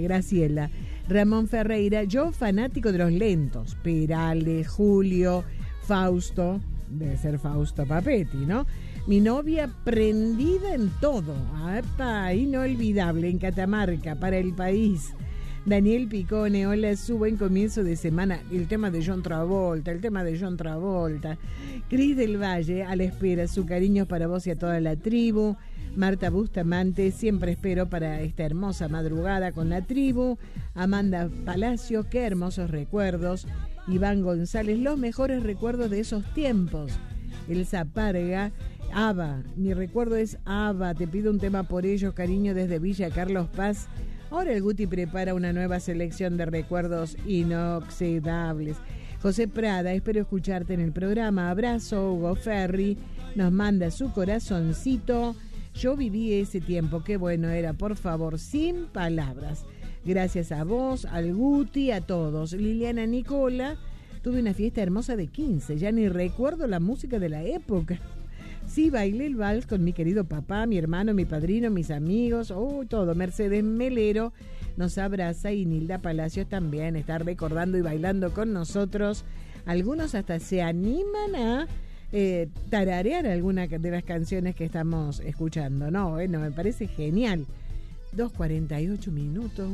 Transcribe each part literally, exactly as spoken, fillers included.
Graciela. Ramón Ferreira, yo fanático de los lentos. Perales, Julio, Fausto, debe ser Fausto Papetti, ¿no? Mi novia prendida en todo. ¡Apa! Inolvidable, en Catamarca, para el país. Daniel Picone, hola, su buen comienzo de semana. El tema de John Travolta, el tema de John Travolta. Cris del Valle, a la espera, su cariño para vos y a toda la tribu. Marta Bustamante, siempre espero para esta hermosa madrugada con la tribu. Amanda Palacio, qué hermosos recuerdos. Iván González, los mejores recuerdos de esos tiempos. Elsa Parga, Ava, mi recuerdo es Ava, te pido un tema por ellos, cariño desde Villa Carlos Paz. Ahora el Guti prepara una nueva selección de recuerdos inoxidables. José Prada, espero escucharte en el programa. Abrazo, Hugo Ferri, nos manda su corazoncito. Yo viví ese tiempo, qué bueno era, por favor, sin palabras. Gracias a vos, al Guti, a todos. Liliana Nicola, tuve una fiesta hermosa de quince, ya ni recuerdo la música de la época. Sí, bailé el vals con mi querido papá, mi hermano, mi padrino, mis amigos, oh, todo. Mercedes Melero nos abraza y Nilda Palacios también está recordando y bailando con nosotros. Algunos hasta se animan a eh, tararear alguna de las canciones que estamos escuchando. No, bueno, me parece genial. dos cuarenta y ocho minutos,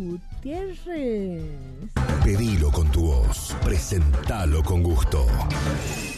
Gutiérrez. Pedilo con tu voz, presentalo con gusto.